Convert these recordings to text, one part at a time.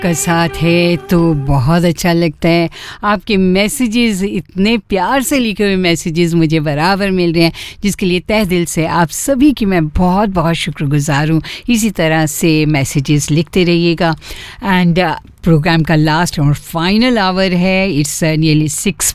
आपका साथ है तो बहुत अच्छा लगता है। आपके मैसेजेस, इतने प्यार से लिखे हुए मैसेजेस मुझे बराबर मिल रहे हैं, जिसके लिए तहे दिल से आप सभी की मैं बहुत बहुत शुक्रगुजार हूँ। इसी तरह से मैसेजेस लिखते रहिएगा। एंड प्रोग्राम का लास्ट और फाइनल आवर है। It's nearly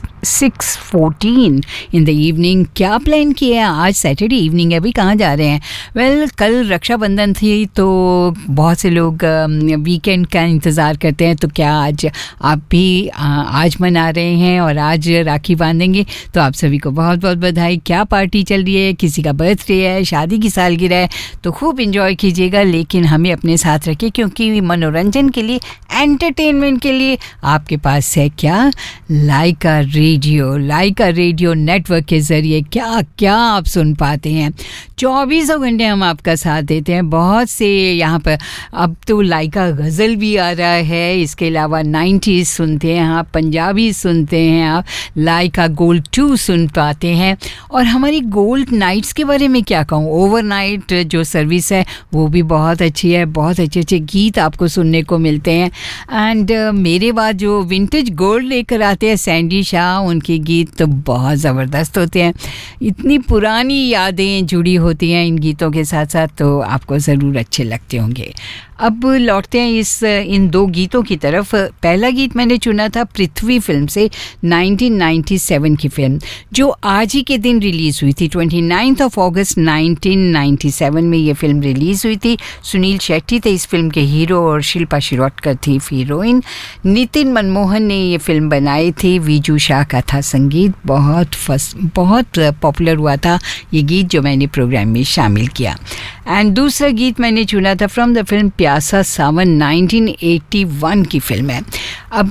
6:14 in the evening. क्या प्लान किया है? आज सैटरडे इवनिंग है, अभी कहाँ जा रहे हैं? वेल, कल रक्षाबंधन थी तो बहुत से लोग वीकेंड का इंतज़ार करते हैं। तो क्या आज आप भी आज मना रहे हैं और आज राखी बांधेंगे? तो आप सभी को बहुत बहुत बधाई। क्या पार्टी चल रही है? किसी का बर्थडे है, शादी की सालगिरह है, तो खूब इंजॉय कीजिएगा, लेकिन हमें अपने साथ रखिए, क्योंकि मनोरंजन के लिए, एंटरटेनमेंट के लिए आपके पास है क्या? लाइका रेडियो नेटवर्क के ज़रिए क्या क्या आप सुन पाते हैं। 24 घंटे हम आपका साथ देते हैं। बहुत से यहाँ पर अब तो लाइका गज़ल भी आ रहा है, इसके अलावा 90s सुनते हैं आप, पंजाबी सुनते हैं आप, लाइका गोल्ड 2 सुन पाते हैं। और हमारी गोल्ड नाइट्स के बारे में क्या कहूँ, ओवरनाइट जो सर्विस है वो भी बहुत अच्छी है। बहुत अच्छे अच्छे गीत आपको सुनने को मिलते हैं। एंड मेरे बाद जो विंटेज गोल्ड लेकर आते हैं सैंडी शाह, उनके गीत तो बहुत ज़बरदस्त होते हैं। इतनी पुरानी यादें जुड़ी होती हैं इन गीतों के साथ साथ, तो आपको ज़रूर अच्छे लगते होंगे। अब लौटते हैं इन दो गीतों की तरफ। पहला गीत मैंने चुना था पृथ्वी फिल्म से, 1997 की फिल्म, जो आज ही के दिन रिलीज़ हुई थी। 29 अगस्त 1997 में ये फिल्म रिलीज़ हुई थी। सुनील शेट्टी थे इस फिल्म के हीरो और शिल्पा शिरोडकर थी हीरोइन। नितिन मनमोहन ने ये फिल्म बनाई थी। वीजू शाह का था संगीत। बहुत पॉपुलर हुआ था ये गीत, जो मैंने प्रोग्राम में शामिल किया। एंड दूसरा गीत मैंने चुना था फ्रॉम द फिल्म प्यासा सावन, 1981 की फिल्म है। अब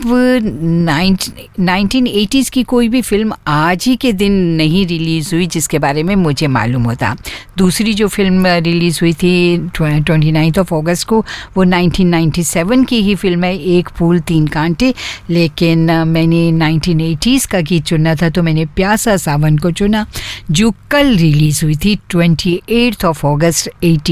1980s की कोई भी फिल्म आज ही के दिन नहीं रिलीज़ हुई जिसके बारे में मुझे मालूम होता। दूसरी जो फिल्म रिलीज़ हुई थी 29 अगस्त को, वो 1997 की ही फिल्म है, एक फूल तीन कांटे। लेकिन मैंने 1980s का गीत चुना था, तो मैंने प्यासा सावन को चुना, जो कल रिलीज़ हुई थी 28 अगस्त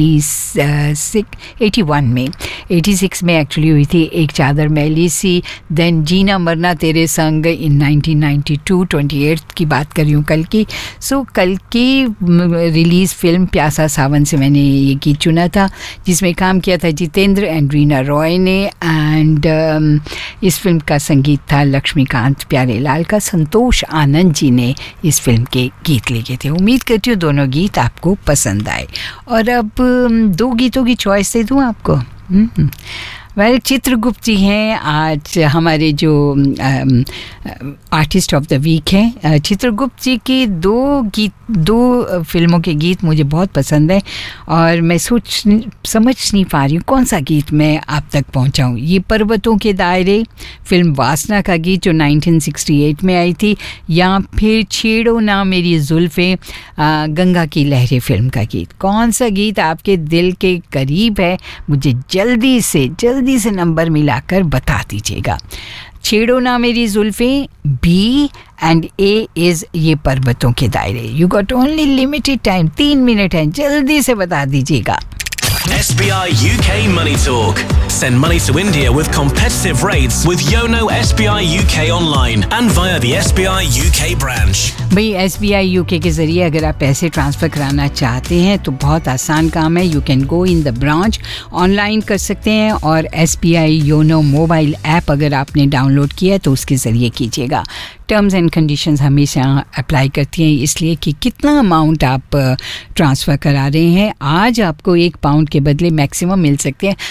81 में। 86 में एक्चुअली हुई थी एक चादर मैली सी। देन जीना मरना तेरे संग इन 1992, 28 की बात कर रही हूँ कल की। सो कल की रिलीज़ फिल्म प्यासा सावन से मैंने ये गीत चुना था, जिसमें काम किया था जितेंद्र एंड रीना रॉय ने। एंड इस फिल्म का संगीत था लक्ष्मीकांत प्यारेलाल का। संतोष आनंद जी ने इस फिल्म के गीत लिखे थे। उम्मीद करती हूँ दोनों गीत आपको पसंद आए। और अब दो गीतों की चॉइस दे दूँ आपको। वेल, चित्रगुप्त जी हैं आज हमारे जो आर्टिस्ट ऑफ द वीक हैं। चित्रगुप्त जी के दो फिल्मों के गीत मुझे बहुत पसंद है, और मैं समझ नहीं पा रही हूँ कौन सा गीत मैं आप तक पहुँचाऊँ। ये पर्वतों के दायरे फिल्म वासना का गीत जो 1968 में आई थी, या फिर छेड़ो ना मेरी जुल्फ़ें गंगा की लहरें फिल्म का गीत। कौन सा गीत आपके दिल के करीब है, मुझे जल्दी से नंबर मिलाकर बता दीजिएगा। छेड़ो ना मेरी जुल्फ़ें, बी, एंड ए इज़ ये पर्वतों के दायरे। You got only limited time, 3 minute हैं, जल्दी से बता दीजिएगा। SBI UK Money Talk. Send money to India with competitive rates with Yono SBI UK online and via the SBI UK branch. भाई SBI UK के ज़रिए अगर आप पैसे ट्रांसफ़र कराना चाहते हैं तो बहुत आसान काम है। You can go in the branch, online कर सकते हैं, और SBI योनो मोबाइल ऐप अगर आपने डाउनलोड किया है तो उसके ज़रिए कीजिएगा। टर्म्स एंड कंडीशंस हमेशा अप्लाई करती हैं, इसलिए कि कितना अमाउंट आप ट्रांसफ़र करा रहे हैं। आज आपको £1 के बदले मैक्सिमम मिल सकते हैं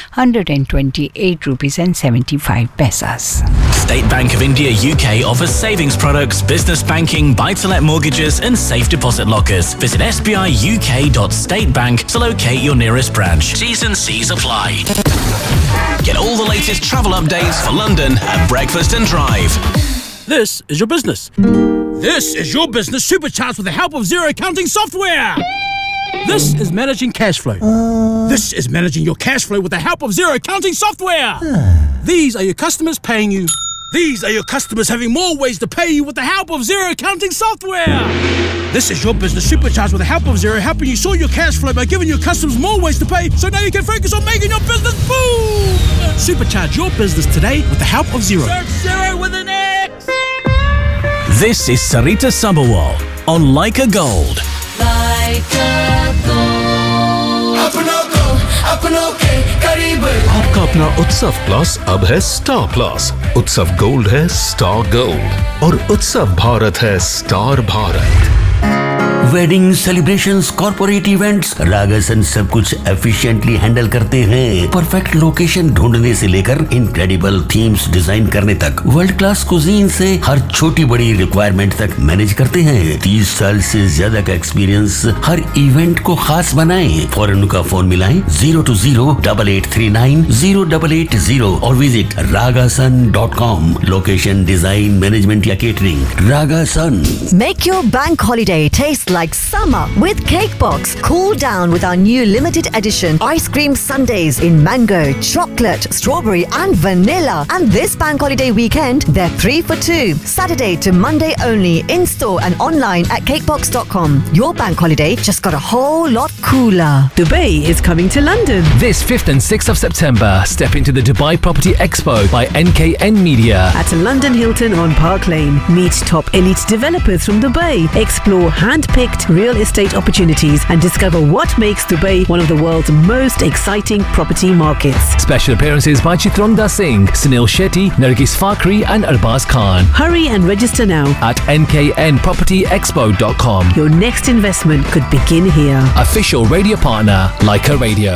128.75 State Bank of India UK offers savings products, business banking, buy-to-let mortgages and safe deposit lockers. Visit sbiuk.statebank to locate your nearest branch. T's and C's apply. Get all the latest travel updates for London at Breakfast and Drive. This is your business. This is your business supercharged with the help of Zero Accounting software. This is managing cash flow. This is managing your cash flow with the help of Zero Accounting software. These are your customers paying you. These are your customers having more ways to pay you with the help of Xero accounting software. This is your business supercharged with the help of Xero, helping you sort your cash flow by giving your customers more ways to pay, so now you can focus on making your business boom. Supercharge your business today with the help of Xero. Search Xero with an X. This is Sarita Sabharwal on Leica Gold. Leica Gold. आपका अपना उत्सव plus अब है star plus. उत्सव gold है star gold और उत्सव भारत है star Bharat. Wedding celebrations, corporate events, रागासन सब कुछ एफिशिएंटली हैंडल करते हैं। परफेक्ट लोकेशन ढूंढने से लेकर इनक्रेडिबल थीम्स डिजाइन करने तक, वर्ल्ड क्लास कुजीन से हर छोटी बड़ी रिक्वायरमेंट तक मैनेज करते हैं। 30 साल से ज्यादा का एक्सपीरियंस हर इवेंट को खास बनाए। फौरन उनका फोन मिलाएं 020-8839-0880 और visit ragasan.com। Location, design, management या catering, रागासन। Make your bank holiday taste like summer with Cakebox. Cool down with our new limited edition ice cream sundaes in mango, chocolate, strawberry and vanilla. And this bank holiday weekend, they're 3 for 2. Saturday to Monday only, in store and online at cakebox.com. Your bank holiday just got a whole lot cooler. Dubai is coming to London. This 5th and 6th of September, step into the Dubai Property Expo by NKN Media. At London Hilton on Park Lane. Meet top elite developers from Dubai. Explore hand-picked real estate opportunities and discover what makes Dubai one of the world's most exciting property markets. Special appearances by Chitrangda Singh, Sunil Shetty, Nargis Fakhri and Arbaz Khan. Hurry and register now At nknpropertyexpo.com. Your next investment could begin here. Official radio partner, Leica Radio.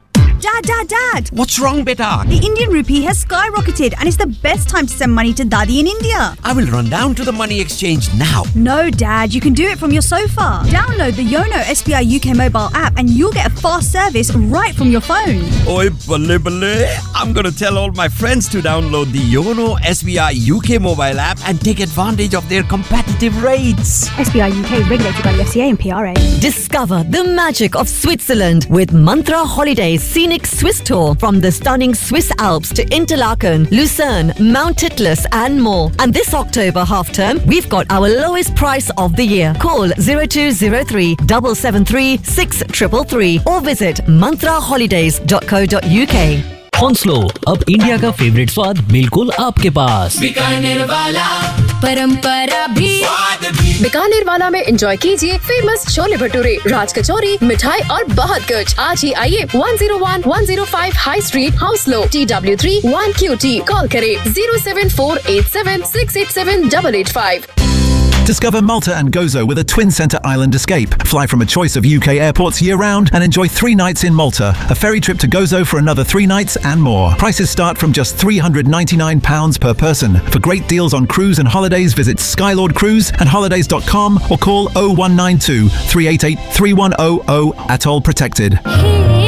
Dad! What's wrong, beta? The Indian rupee has skyrocketed and it's the best time to send money to Dadi in India. I will run down to the money exchange now. No, Dad, you can do it from your sofa. Download the Yono SBI UK mobile app and you'll get a fast service right from your phone. Oi, balle. I'm going to tell all my friends to download the Yono SBI UK mobile app and take advantage of their competitive rates. SBI UK regulated by the FCA and PRA. Discover the magic of Switzerland with Mantra Holidays Scenic Swiss Tour from the stunning Swiss Alps to Interlaken, Lucerne, Mount Titlis and more. And this October half term, we've got our lowest price of the year. Call 0203 773 6333 or visit mantraholidays.co.uk. हॉन्सलो, अब India का favourite स्वाद बिल्कुल आपके पास। बीकानेर वाला परंपरा भी स्वाद भी। बीकानेर वाला में एंजॉय कीजिए फेमस छोले भटूरे, राज कचौरी, मिठाई और बहुत कुछ। आज ही आइए 101-105 high street, हाउसलो, TW3 1QT। Call करें 07487687885। Discover Malta and Gozo with a twin centre island escape. Fly from a choice of UK airports year-round and enjoy 3 nights in Malta. A ferry trip to Gozo for another 3 nights and more. Prices start from just £399 per person. For great deals on cruise and holidays, visit Skylord Cruise and holidays.com or call 0192 388 3100. Atoll Protected.